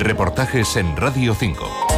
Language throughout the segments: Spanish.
Reportajes en Radio 5.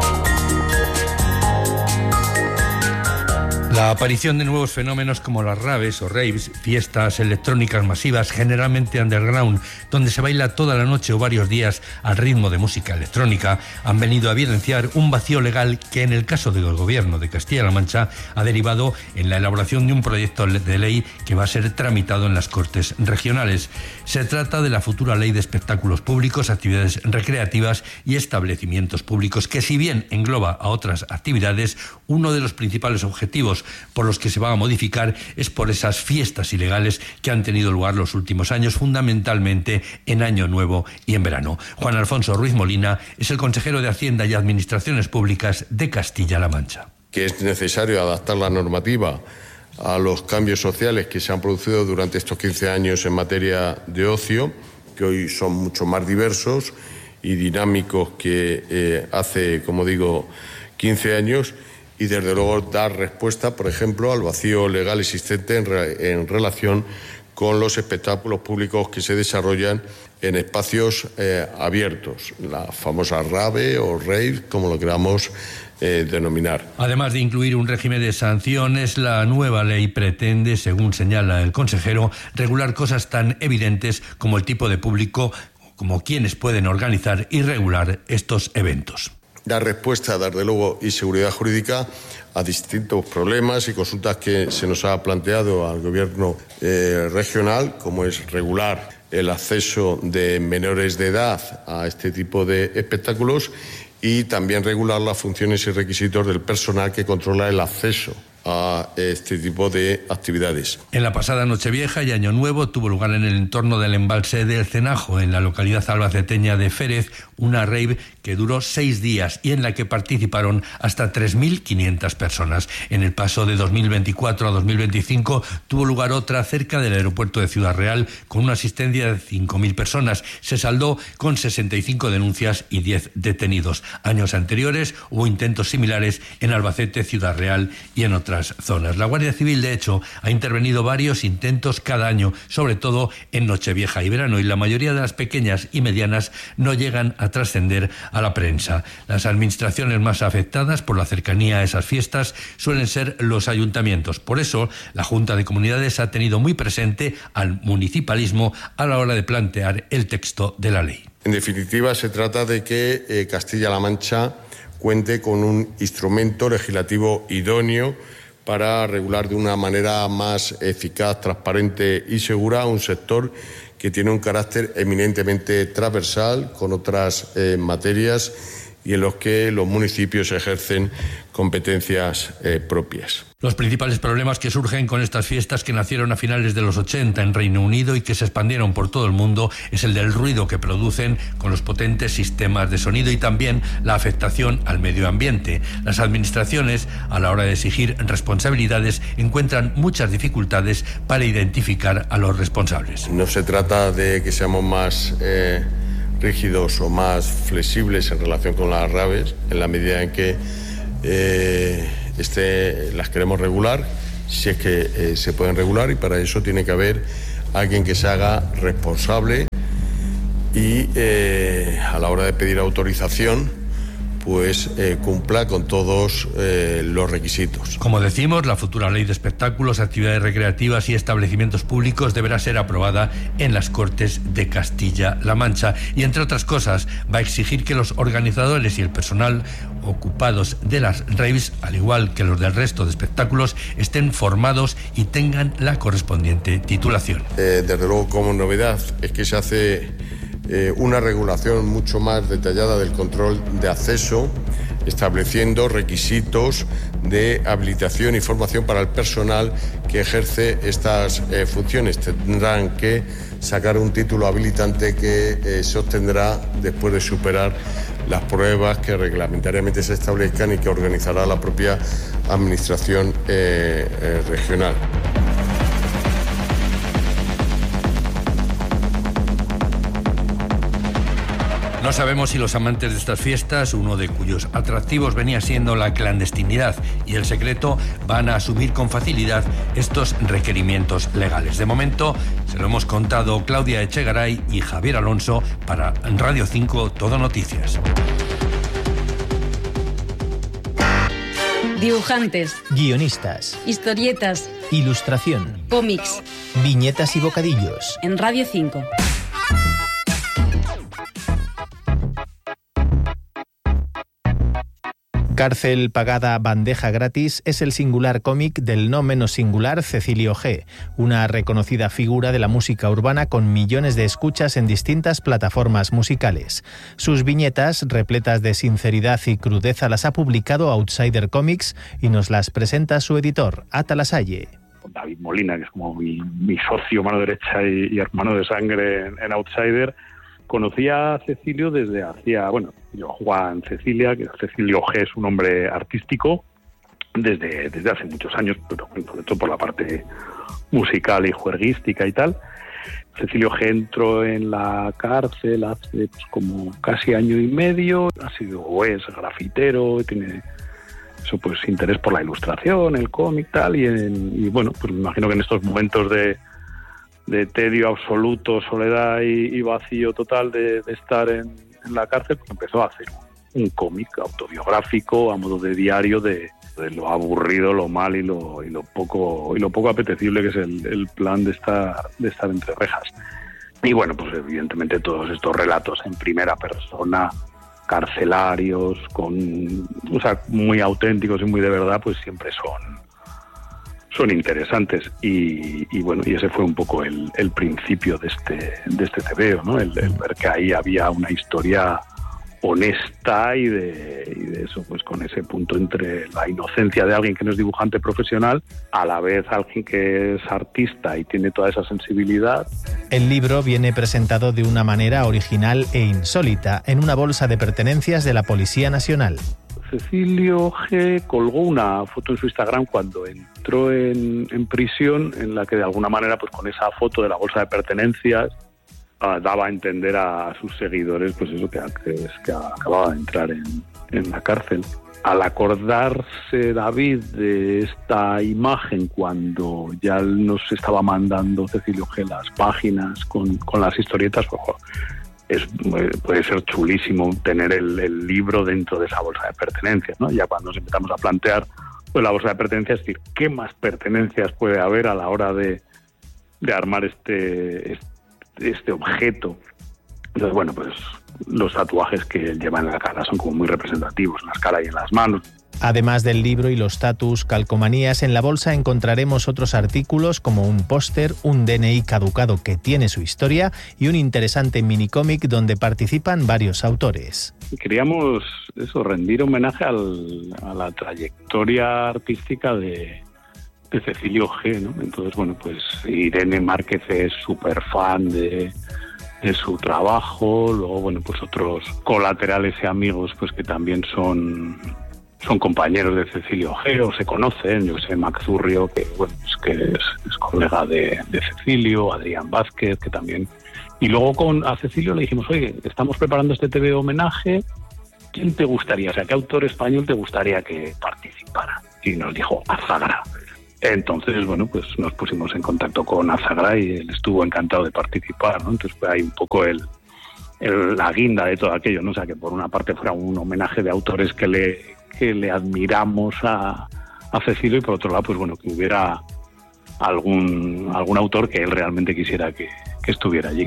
La aparición de nuevos fenómenos como las raves o raves, fiestas electrónicas masivas, generalmente underground, donde se baila toda la noche o varios días al ritmo de música electrónica, han venido a evidenciar un vacío legal que en el caso del gobierno de Castilla-La Mancha ha derivado en la elaboración de un proyecto de ley que va a ser tramitado en las Cortes regionales. Se trata de la futura ley de espectáculos públicos, actividades recreativas y establecimientos públicos, que si bien engloba a otras actividades, uno de los principales objetivos por los que se va a modificar es por esas fiestas ilegales que han tenido lugar los últimos años, fundamentalmente en Año Nuevo y en verano. Juan Alfonso Ruiz Molina es el consejero de Hacienda y Administraciones Públicas de Castilla-La Mancha. Que es necesario adaptar la normativa a los cambios sociales que se han producido durante estos 15 años en materia de ocio, que hoy son mucho más diversos y dinámicos que hace, como digo, 15 años, y desde luego dar respuesta, por ejemplo, al vacío legal existente en relación con los espectáculos públicos que se desarrollan en espacios abiertos, la famosa rave o rave, como lo queramos denominar. Además de incluir un régimen de sanciones, la nueva ley pretende, según señala el consejero, regular cosas tan evidentes como el tipo de público, como quienes pueden organizar y regular estos eventos. Dar respuesta, desde luego, y seguridad jurídica a distintos problemas y consultas que se nos ha planteado al gobierno regional, como es regular el acceso de menores de edad a este tipo de espectáculos y también regular las funciones y requisitos del personal que controla el acceso a este tipo de actividades. En la pasada Nochevieja y Año Nuevo tuvo lugar en el entorno del embalse del Cenajo, en la localidad albaceteña de Férez, una rave que duró 6 días y en la que participaron hasta 3.500 personas. En el paso de 2024 a 2025 tuvo lugar otra cerca del aeropuerto de Ciudad Real con una asistencia de 5.000 personas. Se saldó con 65 denuncias y 10 detenidos. Años anteriores hubo intentos similares en Albacete, Ciudad Real y en otras zonas. La Guardia Civil, de hecho, ha intervenido varios intentos cada año, sobre todo en Nochevieja y verano, y la mayoría de las pequeñas y medianas no llegan a trascender a la prensa. Las administraciones más afectadas por la cercanía a esas fiestas suelen ser los ayuntamientos. Por eso, la Junta de Comunidades ha tenido muy presente al municipalismo a la hora de plantear el texto de la ley. En definitiva, se trata de que Castilla-La Mancha cuente con un instrumento legislativo idóneo para regular de una manera más eficaz, transparente y segura un sector que tiene un carácter eminentemente transversal con otras materias y en los que los municipios ejercen competencias propias. Los principales problemas que surgen con estas fiestas, que nacieron a finales de los 80 en Reino Unido y que se expandieron por todo el mundo, es el del ruido que producen con los potentes sistemas de sonido y también la afectación al medio ambiente. Las administraciones, a la hora de exigir responsabilidades, encuentran muchas dificultades para identificar a los responsables. No se trata de que seamos más rígidos o más flexibles en relación con las raves, en la medida en que las queremos regular, si es que se pueden regular, y para eso tiene que haber alguien que se haga responsable y a la hora de pedir autorización pues cumpla con todos los requisitos. Como decimos, la futura ley de espectáculos, actividades recreativas y establecimientos públicos deberá ser aprobada en las Cortes de Castilla-La Mancha y, entre otras cosas, va a exigir que los organizadores y el personal ocupados de las raves, al igual que los del resto de espectáculos, estén formados y tengan la correspondiente titulación. Desde luego, como novedad, es que se hace una regulación mucho más detallada del control de acceso, estableciendo requisitos de habilitación y formación para el personal que ejerce estas funciones. Tendrán que sacar un título habilitante que se obtendrá después de superar las pruebas que reglamentariamente se establezcan y que organizará la propia administración regional. No sabemos si los amantes de estas fiestas, uno de cuyos atractivos venía siendo la clandestinidad y el secreto, van a asumir con facilidad estos requerimientos legales. De momento, se lo hemos contado Claudia Echegaray y Javier Alonso para Radio 5 Todo Noticias. Dibujantes, guionistas, historietas, ilustración, cómics, viñetas y bocadillos. En Radio 5. Cárcel pagada, bandeja gratis es el singular cómic del no menos singular Cecilio G., una reconocida figura de la música urbana con millones de escuchas en distintas plataformas musicales. Sus viñetas, repletas de sinceridad y crudeza, las ha publicado Outsider Comics y nos las presenta su editor, Ata Lasalle. David Molina, que es como mi socio, mano derecha y hermano de sangre en Outsider. Conocía a Cecilio desde hacía, yo jugaba en Cecilia, que Cecilio G es un nombre artístico desde hace muchos años, pero sobre todo por la parte musical y juerguística y tal. Cecilio G entró en la cárcel hace como casi año y medio, es grafitero, tiene eso, interés por la ilustración, el cómic, tal, y me imagino que en estos momentos de tedio absoluto, soledad y vacío total de estar en la cárcel, pues empezó a hacer un cómic autobiográfico a modo de diario de lo aburrido, lo mal y lo poco apetecible que es el plan de estar entre rejas. Y evidentemente todos estos relatos en primera persona, carcelarios, muy auténticos y muy de verdad, pues siempre son interesantes y ese fue un poco el principio de este TVO, ¿no? El ver que ahí había una historia honesta y de eso, pues con ese punto entre la inocencia de alguien que no es dibujante profesional, a la vez alguien que es artista y tiene toda esa sensibilidad. El libro viene presentado de una manera original e insólita en una bolsa de pertenencias de la Policía Nacional. Cecilio G. colgó una foto en su Instagram cuando entró en prisión, en la que de alguna manera, pues con esa foto de la bolsa de pertenencias, daba a entender a sus seguidores, pues eso, que acababa de entrar en la cárcel. Al acordarse David de esta imagen, cuando ya nos estaba mandando Cecilio G. las páginas con las historietas, puede ser chulísimo tener el libro dentro de esa bolsa de pertenencias, ¿no? Ya cuando nos empezamos a plantear la bolsa de pertenencias, es decir, ¿qué más pertenencias puede haber a la hora de armar este objeto? Entonces, los tatuajes que él lleva en la cara son como muy representativos, en la cara y en las manos. Además del libro y los tatus, calcomanías, en la bolsa encontraremos otros artículos como un póster, un DNI caducado que tiene su historia y un interesante minicómic donde participan varios autores. Queríamos rendir homenaje a la trayectoria artística de Cecilio G., ¿no? Entonces, Irene Márquez es súper fan de su trabajo, luego, otros colaterales y amigos, pues que también son compañeros de Cecilio G. o se conocen, yo sé, Mac Zurrio, que es colega de Cecilio, Adrián Vázquez, que también. Y luego a Cecilio le dijimos, oye, estamos preparando este TV homenaje, ¿quién te gustaría? O sea, ¿qué autor español te gustaría que participara? Y nos dijo Azagra. Entonces, nos pusimos en contacto con Azagra y él estuvo encantado de participar, ¿no? Entonces fue ahí un poco la guinda de todo aquello, ¿no? O sea, que por una parte fuera un homenaje de autores que le admiramos a Cecilio y por otro lado, que hubiera algún autor que él realmente quisiera que estuviera allí.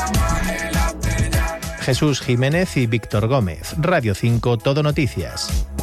Jesús Jiménez y Víctor Gómez, Radio 5 Todo Noticias.